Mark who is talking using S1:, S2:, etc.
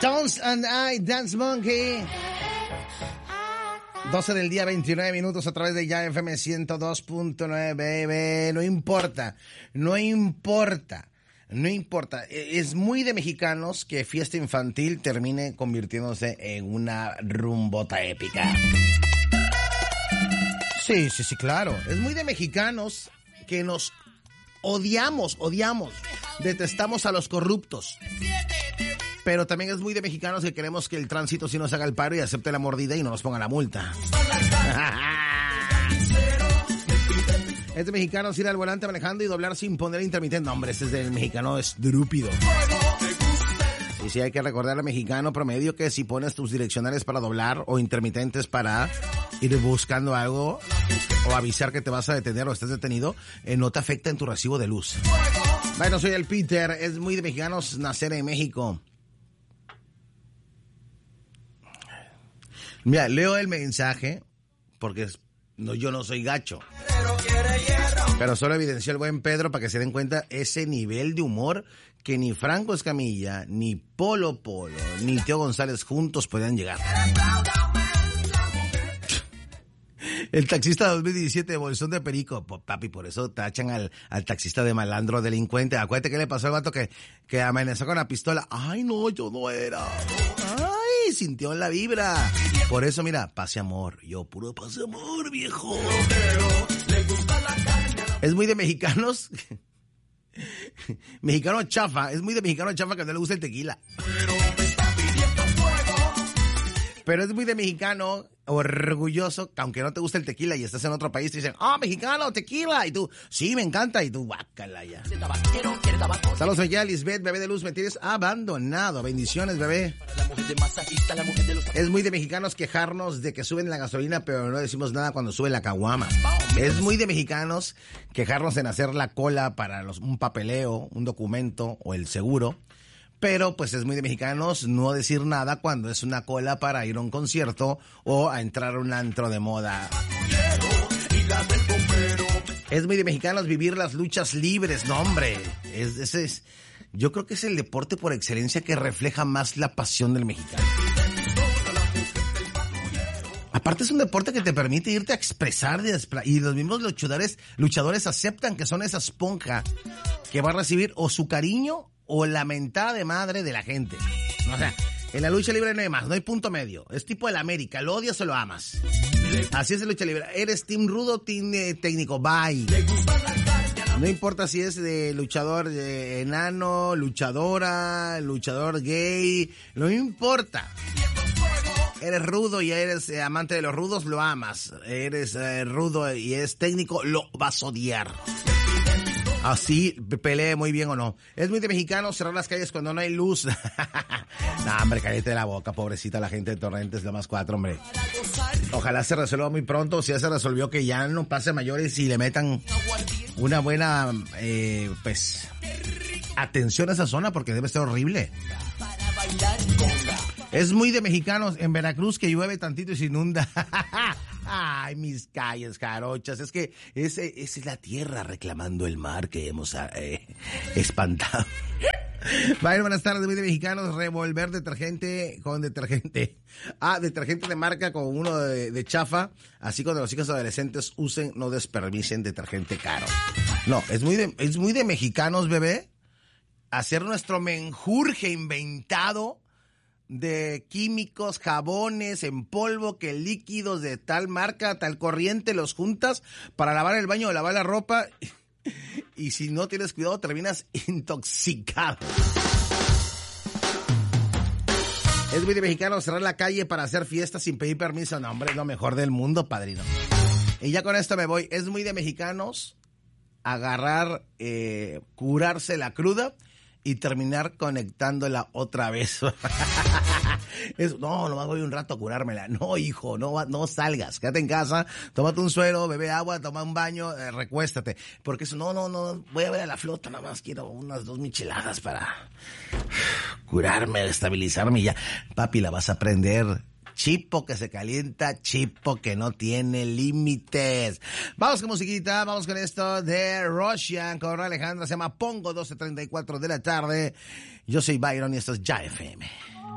S1: Tones and I, Dance Monkey. 12 del día, 29 minutos a través de Ya FM 102.9, baby. No importa. Es muy de mexicanos que fiesta infantil termine convirtiéndose en una rumbota épica. Sí, claro. Es muy de mexicanos que nos odiamos. Detestamos a los corruptos. Pero también es muy de mexicanos que queremos que el tránsito sí nos haga el paro y acepte la mordida y no nos ponga la multa. Es de mexicanos ir al volante manejando y doblar sin poner intermitente. No, hombre, ese es del mexicano estúpido. Y sí, hay que recordar al mexicano promedio que si pones tus direccionales para doblar o intermitentes para ir buscando algo o avisar que te vas a detener o estás detenido, no te afecta en tu recibo de luz. Bueno, soy el Peter. Es muy de mexicanos nacer en México. Mira, leo el mensaje porque yo no soy gacho. Pero solo evidenció el buen Pedro para que se den cuenta ese nivel de humor que ni Franco Escamilla, ni Polo, ni Teo González juntos podían llegar. El taxista 2017 de Bolsón de Perico. Papi, por eso tachan al taxista de malandro delincuente. Acuérdate que le pasó al vato que amenazó con la pistola. Ay, no, yo no era. Ay, sintió la vibra. Por eso, mira, paz y amor. Yo, puro paz y amor, viejo. Es muy de mexicanos. Mexicano chafa. Es muy de mexicano chafa que no le gusta el tequila. Pero es muy de mexicano orgulloso que aunque no te guste el tequila y estás en otro país, te dicen, mexicano, tequila. Y tú, sí, me encanta. Y tú, guácala ya. Saludos, allá, Lisbeth, bebé de luz, me tienes abandonado. Bendiciones, bebé. Es muy de mexicanos quejarnos de que suben la gasolina, pero no decimos nada cuando sube la caguama. Es muy de mexicanos quejarnos en hacer la cola para un papeleo, un documento o el seguro. Pero pues es muy de mexicanos no decir nada cuando es una cola para ir a un concierto o a entrar a un antro de moda. Es muy de mexicanos vivir las luchas libres, no hombre. Yo creo que es el deporte por excelencia que refleja más la pasión del mexicano. Aparte es un deporte que te permite irte a expresar y los mismos luchadores aceptan que son esa esponja que va a recibir o su cariño o la mentada de madre de la gente. O sea, en la lucha libre no hay más, no hay punto medio. Es tipo el América, lo odias o lo amas. Así es la lucha libre. Eres team rudo, team técnico, bye. No importa si es de luchador enano, luchadora, luchador gay, no importa. Eres rudo y eres amante de los rudos, lo amas. Eres rudo y eres técnico, lo vas a odiar. Así, pelee muy bien o no. Es muy de mexicano cerrar las calles cuando no hay luz. No, hombre, cállate de la boca, pobrecita la gente de Torrentes, lo más 4, hombre. Ojalá se resuelva muy pronto. Si ya se resolvió, que ya no pase mayores y le metan una buena, atención a esa zona porque debe ser horrible. Es muy de mexicanos en Veracruz que llueve tantito y se inunda. Ay, mis calles jarochas. Es que esa es la tierra reclamando el mar que hemos espantado. Buenas tardes, muy de mexicanos. Revolver detergente con detergente. Detergente de marca con uno de chafa. Así cuando los hijos adolescentes usen, no desperdicien detergente caro. No, es muy de mexicanos, bebé, hacer nuestro menjurje inventado de químicos, jabones en polvo, que líquidos de tal marca, tal corriente, los juntas para lavar el baño o lavar la ropa y si no tienes cuidado terminas intoxicado. Es muy de mexicano cerrar la calle para hacer fiestas sin pedir permiso. No, hombre, es lo mejor del mundo, padrino. Y ya con esto me voy. Es muy de mexicanos agarrar, curarse la cruda y terminar conectándola otra vez. Nomás voy un rato a curármela. No, hijo, no salgas. Quédate en casa, tómate un suero, bebe agua, toma un baño, recuéstate. Porque eso, no, voy a ver a la flota, nada más quiero unas 2 micheladas para curarme, estabilizarme y ya. Papi, la vas a prender. Chipo que se calienta, chipo que no tiene límites. Vamos con musiquita, vamos con esto de Russian con Alejandra, se llama Pongo, 12:34 de la tarde. Yo soy Byron y esto es Ya FM.